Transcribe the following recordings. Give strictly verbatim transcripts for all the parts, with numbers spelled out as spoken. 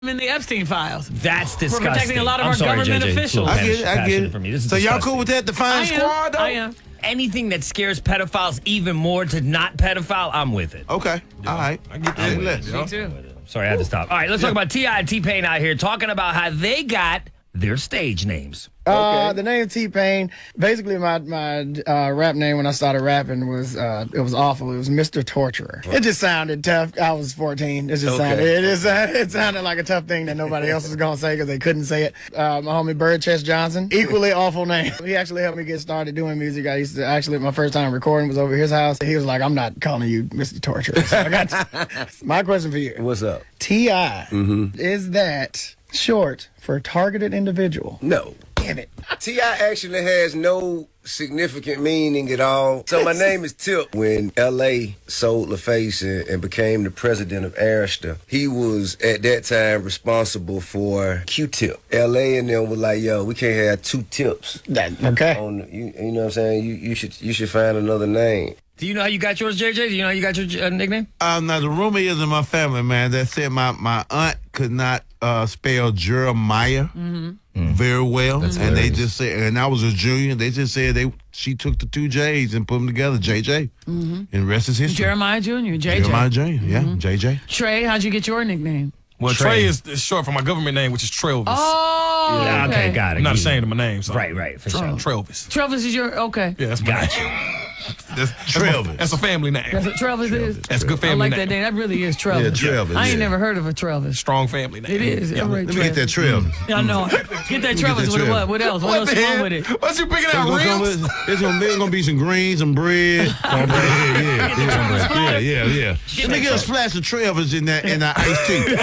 in the Epstein files. That's disgusting. We're protecting a lot of I'm our sorry, government J J. officials. I get it. I get it. For me. This is so y'all disgusting. cool with that? The Fine I am. Squad, though? I am. Anything that scares pedophiles even more to not pedophile, I'm with it. Okay. All right. I get that. Let's. Me too. Sorry, I had to stop. All right, let's talk about T I and T-Pain out here talking about how they got their stage names. Uh, the name T-Pain, basically my my uh, rap name when I started rapping was, uh, it was awful. It was Mister Torturer. It just sounded tough. I was fourteen. It just Okay. sounded, it, just, it sounded like a tough thing that nobody else was going to say because they couldn't say it. Uh, my homie Bird Chest Johnson, equally awful name. He actually helped me get started doing music. I used to, actually, my first time recording was over his house. He was like, I'm not calling you Mister Torturer. So I got my question for you. What's up? T I, is that short for targeted individual? No. Damn it. T I actually has no significant meaning at all. So my name is Tip. When L A sold LaFace and, and became the president of Arista, he was at that time responsible for Q-Tip. L A and them was like, yo, we can't have two tips. That, okay. On the, you, you know what I'm saying? You, you should you should find another name. Do you know how you got yours, J J? Do you know how you got your uh, nickname? Um, now, the rumor is in my family, man, that said my, my aunt could not uh, spell Jeremiah very well. And they just said, and I was a junior, they just said they she took the two J's and put them together, J J. And the rest is history. Jeremiah Junior, J J. Jeremiah Junior, yeah, J J. Trey, how'd you get your nickname? Well, Trey. Trey, is, is short for my government name, which is Trailvis. Oh, Yeah, okay, got it. I'm not You- ashamed of my name. So. Right, right, for Tra- sure. Trailvis. Travis is your, okay. Yeah, that's my Got name. you. That's, that's, my- Trailvis. that's a family name. That's what Travis is? That's a good I family like name. that name. That really is Travis. Yeah, Travis, I ain't yeah. never heard of a Travis. Strong family name. It is. Yeah. All right, Let me get that trail. Yeah, I know. Get that Travis that with Travis. what? What else? What, What else the you want hell? with it? What's you picking It's out gonna, come ribs? with, it's, gonna, it's gonna be some greens, some bread. Cornbread, yeah, yeah, yeah, yeah, yeah, yeah. Let me get a splash of Travis in that in that iced tea.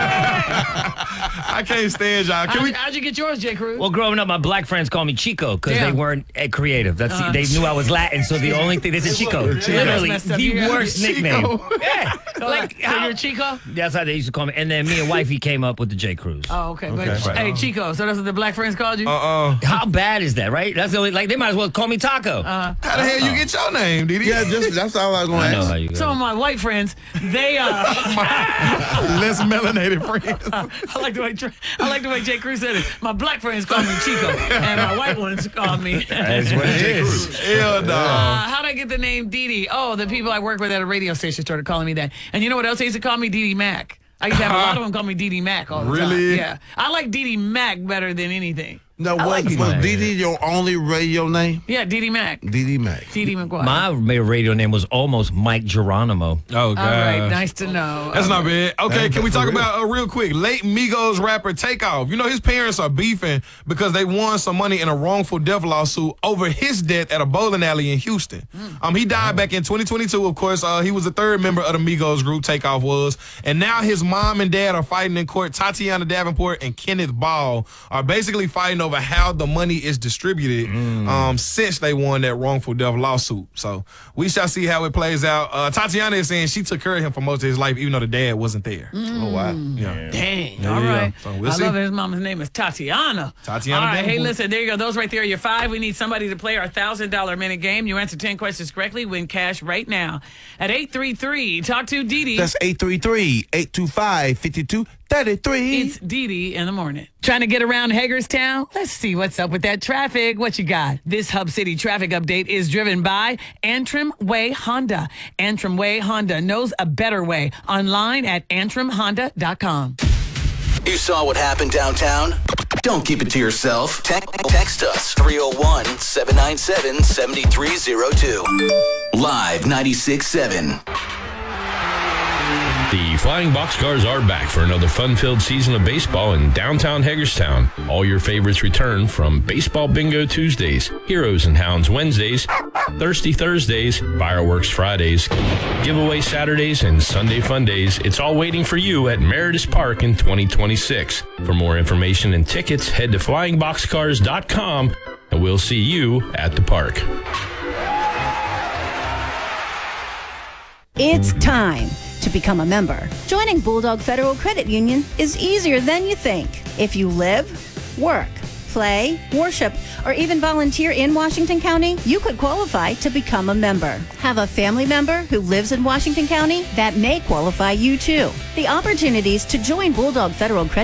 I can't stand y'all. Can How'd, we? you- how'd you get yours, J. Cruz? Well, growing up, my black friends called me Chico because Yeah. they weren't uh, creative. That's Uh-huh. They knew I was Latin, so the only thing they said Chico. Literally, That's messed up. the You got- worst Chico. nickname. Yeah, so, like so how, you're Chico? that's how they used to call me. And then me and wifey came up with the J. Cruz. Oh, okay. But, Okay. hey, Chico. So that's what the black friends called you? Uh-uh. How bad is that, right? That's the only, like, they might as well call me Taco. Uh, How the hell you get your name, Didi? Yeah, just that's all I was gonna I know ask. how you Some go. of my white friends, they, uh, Less melanated friends. I like the way Tr- I like the way J. Cruz said it. My black friends call me Chico, and my white ones call me. That's what it is. Hell no. Uh, how'd I get the name Didi? Oh, the people I work with at a radio station started calling me that. And you know what else they used to call me? Didi Mac. I used to have a lot of them call me Didi Mac all the Really? time. Yeah. I like Didi Mac better than anything. No, I was, like was it. Didi your only radio name? Yeah, Didi Mac. Didi Mac. Didi McGuire. My radio name was almost Mike Geronimo. Oh, God. all right, nice to know. That's not bad. Okay, That's can we for talk real. about uh, real quick? Late Migos rapper Takeoff. You know his parents are beefing because they won some money in a wrongful death lawsuit over his death at a bowling alley in Houston. Um, he died back in twenty twenty-two. Of course, uh, he was the third member of the Migos group. Takeoff was, and now his mom and dad are fighting in court. Tatiana Davenport and Kenneth Ball are basically fighting over how the money is distributed um, since they won that wrongful death lawsuit. So we shall see how it plays out. Uh, Tatiana is saying she took care of him for most of his life, even though the dad wasn't there. Oh wow. Yeah. Dang. Yeah, All yeah. right. So we'll I see. love it. His mama's name is Tatiana. Tatiana All right. Hey, Davenport. listen, there you go. Those right there are your five. We need somebody to play our one thousand dollars minute game. You answer ten questions correctly, win cash right now. At eight three three, talk to Didi. That's eight three three, eight two five, five two three three. It's Didi in the morning. Trying to get around Hagerstown? Let's see what's up with that traffic. What you got? This Hub City traffic update is driven by Antrim Way Honda. Antrim Way Honda knows a better way. Online at antrim honda dot com. You saw what happened downtown? Don't keep it to yourself. Te- text us three oh one, seven nine seven, seven three oh two. Live ninety-six point seven. The Flying Boxcars are back for another fun-filled season of baseball in downtown Hagerstown. All your favorites return from Baseball Bingo Tuesdays, Heroes and Hounds Wednesdays, Thirsty Thursdays, Fireworks Fridays, Giveaway Saturdays, and Sunday Fun Days. It's all waiting for you at Meredith Park in twenty twenty-six. For more information and tickets, head to flying boxcars dot com, and we'll see you at the park. It's time to become a member. Joining Bulldog Federal Credit Union is easier than you think. If you live, work, play, worship, or even volunteer in Washington County, you could qualify to become a member. Have a family member who lives in Washington County? That may qualify you too. The opportunities to join Bulldog Federal Credit